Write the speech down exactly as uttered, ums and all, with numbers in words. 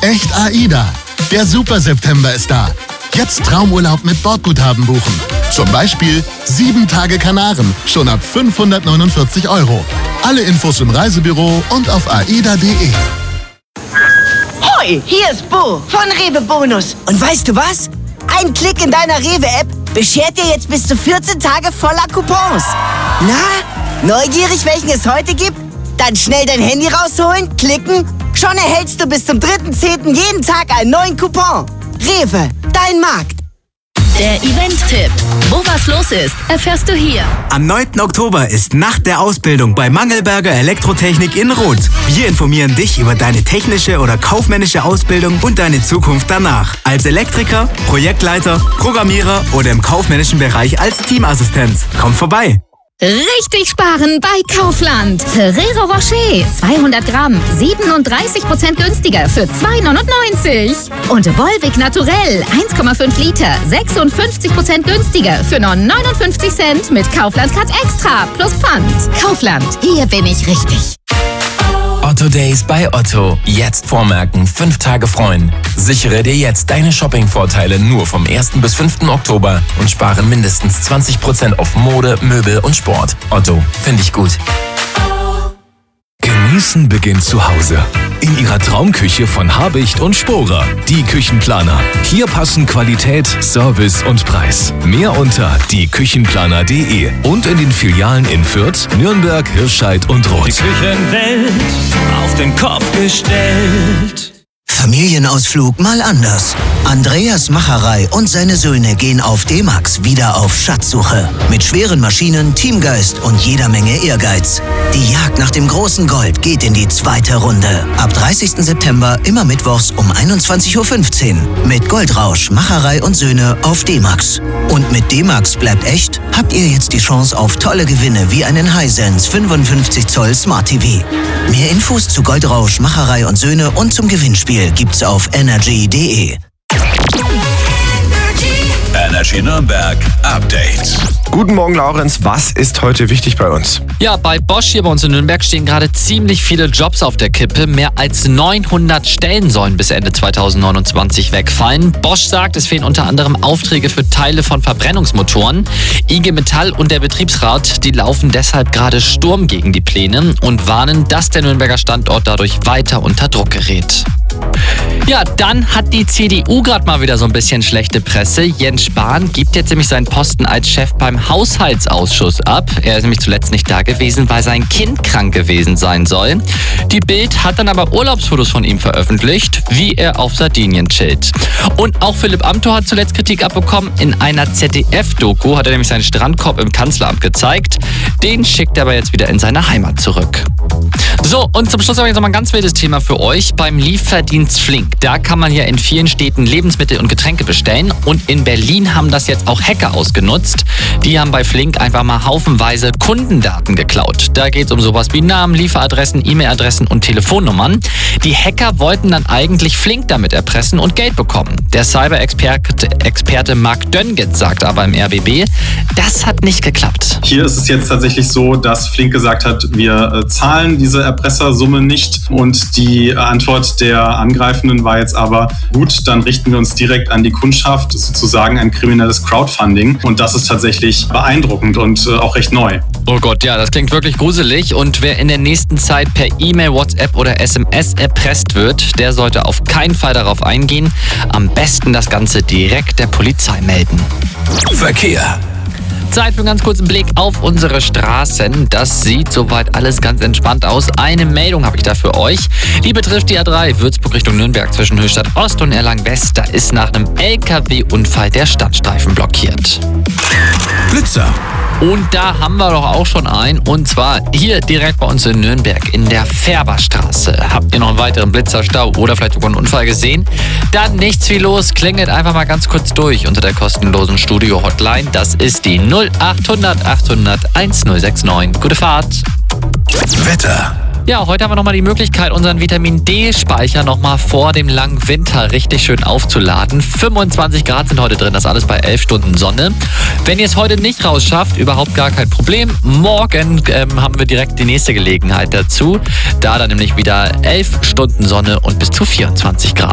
Echt AIDA. Der Super September ist da. Jetzt Traumurlaub mit Bordguthaben buchen. Zum Beispiel sieben Tage Kanaren, schon ab fünfhundertneunundvierzig Euro. Alle Infos im Reisebüro und auf aida punkt de. Hoi, hier ist Bo von Rewe Bonus. Und weißt du was? Ein Klick in deiner Rewe-App beschert dir jetzt bis zu vierzehn Tage voller Coupons. Na, neugierig, welchen es heute gibt? Dann schnell dein Handy rausholen, klicken. Schon erhältst du bis zum dritten zehnten jeden Tag einen neuen Coupon. Rewe, dein Markt. Der Event-Tipp. Wo was los ist, erfährst du hier. Am neunten Oktober ist Nacht der Ausbildung bei Mangelberger Elektrotechnik in Roth. Wir informieren dich über deine technische oder kaufmännische Ausbildung und deine Zukunft danach. Als Elektriker, Projektleiter, Programmierer oder im kaufmännischen Bereich als Teamassistent. Komm vorbei. Richtig sparen bei Kaufland. Ferrero Rocher, zweihundert Gramm, siebenunddreißig Prozent günstiger für zwei neunundneunzig. Und Volvic Naturell, eins Komma fünf Liter, sechsundfünfzig Prozent günstiger für nur neunundfünfzig Cent mit Kaufland Cut Extra plus Pfand. Kaufland, hier bin ich richtig. Otto Days bei Otto. Jetzt vormerken, fünf Tage freuen. Sichere dir jetzt deine Shopping-Vorteile nur vom ersten bis fünften Oktober und spare mindestens zwanzig Prozent auf Mode, Möbel und Sport. Otto, finde ich gut. Genießen beginnt zu Hause. In ihrer Traumküche von Habicht und Sporer. Die Küchenplaner. Hier passen Qualität, Service und Preis. Mehr unter die küchenplaner punkt de und in den Filialen in Fürth, Nürnberg, Hirscheid und Roth. Die Küchenwelt auf den Kopf gestellt. Familienausflug mal anders. Andreas Macherei und seine Söhne gehen auf D-Max wieder auf Schatzsuche. Mit schweren Maschinen, Teamgeist und jeder Menge Ehrgeiz. Die Jagd nach dem großen Gold geht in die zweite Runde. Ab dreißigsten September immer mittwochs um einundzwanzig Uhr fünfzehn. Mit Goldrausch, Macherei und Söhne auf D-Max. Und mit D-Max bleibt echt, habt ihr jetzt die Chance auf tolle Gewinne wie einen Hisense fünfundfünfzig Zoll Smart T V. Mehr Infos zu Goldrausch, Macherei und Söhne und zum Gewinnspiel gibt's auf energy punkt de. Energy Nürnberg Update. Guten Morgen, Laurenz. Was ist heute wichtig bei uns? Ja, bei Bosch hier bei uns in Nürnberg stehen gerade ziemlich viele Jobs auf der Kippe. Mehr als neunhundert Stellen sollen bis Ende zweitausendneunundzwanzig wegfallen. Bosch sagt, es fehlen unter anderem Aufträge für Teile von Verbrennungsmotoren. I G Metall und der Betriebsrat, die laufen deshalb gerade Sturm gegen die Pläne und warnen, dass der Nürnberger Standort dadurch weiter unter Druck gerät. Ja, dann hat die C D U gerade mal wieder so ein bisschen schlechte Presse. Jens Spahn gibt jetzt nämlich seinen Posten als Chef beim Haushaltsausschuss ab. Er ist nämlich zuletzt nicht da gewesen, weil sein Kind krank gewesen sein soll. Die Bild hat dann aber Urlaubsfotos von ihm veröffentlicht, wie er auf Sardinien chillt. Und auch Philipp Amthor hat zuletzt Kritik abbekommen. In einer Z D F-Doku hat er nämlich seinen Strandkorb im Kanzleramt gezeigt. Den schickt er aber jetzt wieder in seine Heimat zurück. So, und zum Schluss habe ich jetzt noch mal ein ganz wildes Thema für euch. Beim Lieferdienst Flink. Da kann man ja in vielen Städten Lebensmittel und Getränke bestellen. Und in Berlin haben das jetzt auch Hacker ausgenutzt. Die haben bei Flink einfach mal haufenweise Kundendaten geklaut. Da geht es um sowas wie Namen, Lieferadressen, E-Mail-Adressen und Telefonnummern. Die Hacker wollten dann eigentlich Flink damit erpressen und Geld bekommen. Der Cyber-Experte Experte Marc Dönget sagt aber im R B B, das hat nicht geklappt. Hier ist es jetzt tatsächlich so, dass Flink gesagt hat, wir äh, zahlen diese Erpressersumme nicht. Und die Antwort der Angreifenden war jetzt aber, gut, dann richten wir uns direkt an die Kundschaft, sozusagen ein kriminelles Crowdfunding. Und das ist tatsächlich beeindruckend und äh, auch recht neu. Oh Gott, ja, das klingt wirklich gruselig. Und wer in der nächsten Zeit per E-Mail, WhatsApp oder S M S erpresst wird, der sollte auf keinen Fall darauf eingehen. Am besten das Ganze direkt der Polizei melden. Verkehr. Zeit für einen ganz kurzen Blick auf unsere Straßen. Das sieht soweit alles ganz entspannt aus. Eine Meldung habe ich da für euch. Die betrifft die A drei Würzburg Richtung Nürnberg zwischen Höchstadt Ost und Erlangen West. Da ist nach einem L K W-Unfall der Stadtstreifen blockiert. Blitzer. Und da haben wir doch auch schon einen. Und zwar hier direkt bei uns in Nürnberg in der Färberstraße. Habt ihr noch einen weiteren Blitzerstau oder vielleicht sogar einen Unfall gesehen? Dann nichts wie los. Klingelt einfach mal ganz kurz durch unter der kostenlosen Studio-Hotline. Das ist die null achthundert achthundert1069. Gute Fahrt. Wetter. Ja, heute haben wir nochmal die Möglichkeit, unseren Vitamin-D-Speicher nochmal vor dem langen Winter richtig schön aufzuladen. fünfundzwanzig Grad sind heute drin, das alles bei elf Stunden Sonne. Wenn ihr es heute nicht rausschafft, überhaupt gar kein Problem. Morgen ähm, haben wir direkt die nächste Gelegenheit dazu. Da dann nämlich wieder elf Stunden Sonne und bis zu vierundzwanzig Grad.